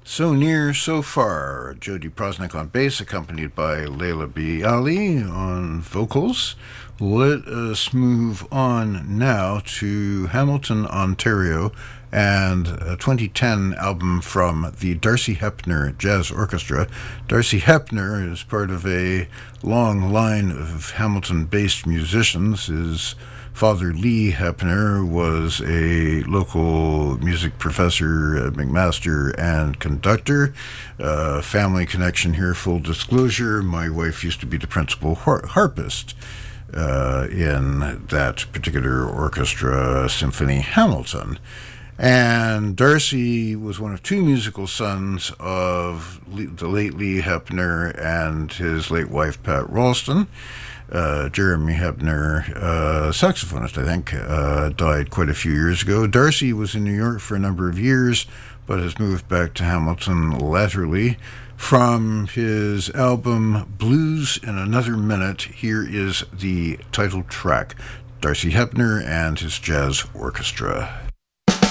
So Near, So Far. Jody Prosnick on bass, accompanied by Leila B. Ali on vocals. Let us move on now to Hamilton, Ontario, and a 2010 album from the Darcy Hepner Jazz Orchestra. Darcy Hepner is part of a long line of Hamilton-based musicians. His Father Lee Hepner was a local music professor at McMaster and conductor. Family connection here, full disclosure. My wife used to be the principal harpist in that particular orchestra, Symphony Hamilton. And Darcy was one of two musical sons of the late Lee Hepner and his late wife, Pat Ralston. Jeremy Hepner, saxophonist, I think, died quite a few years ago. Darcy was in New York for a number of years, but has moved back to Hamilton latterly. From his album Blues in Another Minute, here is the title track, Darcy Hepner and his Jazz Orchestra.